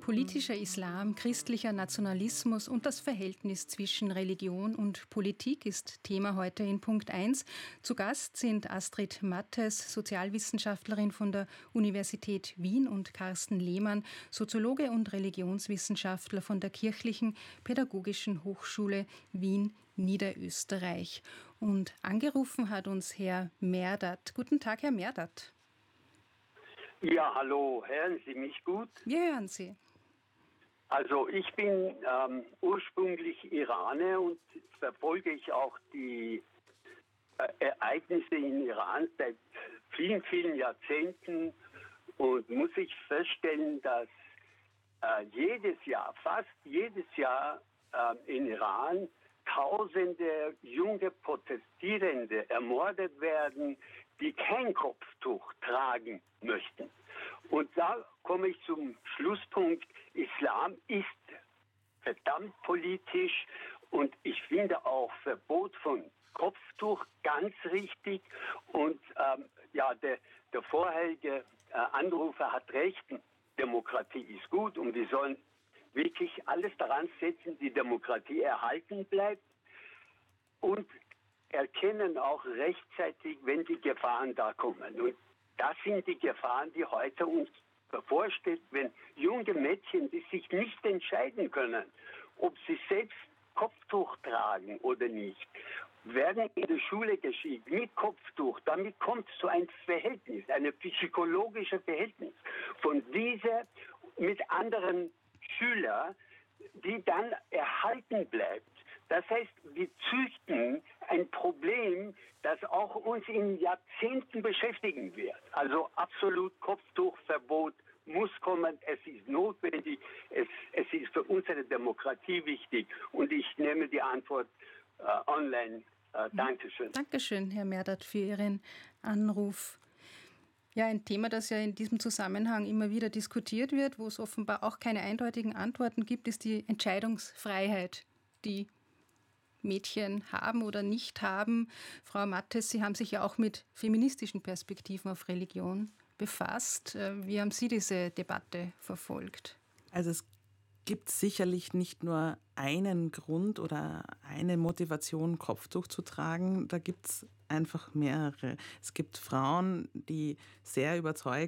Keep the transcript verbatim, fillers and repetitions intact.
Politischer Islam, christlicher Nationalismus und das Verhältnis zwischen Religion und Politik ist Thema heute in Punkt eins. Zu Gast sind Astrid Mattes, Sozialwissenschaftlerin von der Universität Wien, und Carsten Lehmann, Soziologe und Religionswissenschaftler von der Kirchlichen Pädagogischen Hochschule Wien, Niederösterreich. Und angerufen hat uns Herr Merdat. Guten Tag, Herr Merdat. Ja, hallo, hören Sie mich gut? Wir hören Sie. Also ich bin ähm, ursprünglich Iraner und verfolge ich auch die äh, Ereignisse in Iran seit vielen, vielen Jahrzehnten und muss ich feststellen, dass äh, jedes Jahr, fast jedes Jahr äh, in Iran tausende junge Protestierende ermordet werden, die kein Kopftuch tragen möchten. Und da komme ich zum Schlusspunkt, Islam ist verdammt politisch und ich finde auch Verbot von Kopftuch ganz richtig. Und ähm, ja, der, der vorherige äh, Anrufer hat recht, Demokratie ist gut und wir sollen wirklich alles daran setzen, die Demokratie erhalten bleibt und erkennen auch rechtzeitig, wenn die Gefahren da kommen. Und das sind die Gefahren, die heute uns bevorsteht, wenn junge Mädchen, die sich nicht entscheiden können, ob sie selbst Kopftuch tragen oder nicht, werden in die Schule geschickt mit Kopftuch. Damit kommt so ein Verhältnis, ein psychologisches Verhältnis von dieser mit anderen Schülern, die dann erhalten bleibt. Das heißt, wir züchten ein Problem, das auch uns in Jahrzehnten beschäftigen wird. Also absolut Kopftuchverbot muss kommen, es ist notwendig, es, es ist für unsere Demokratie wichtig und ich nehme die Antwort äh, online. Äh, Dankeschön. Dankeschön, Herr Merdat, für Ihren Anruf. Ja, ein Thema, das ja in diesem Zusammenhang immer wieder diskutiert wird, wo es offenbar auch keine eindeutigen Antworten gibt, ist die Entscheidungsfreiheit, die Mädchen haben oder nicht haben. Frau Mattes, Sie haben sich ja auch mit feministischen Perspektiven auf Religion befasst. Wie haben Sie diese Debatte verfolgt? Also es gibt sicherlich nicht nur einen Grund oder eine Motivation, Kopftuch zu tragen. Da gibt es einfach mehrere. Es gibt Frauen, die sehr überzeugt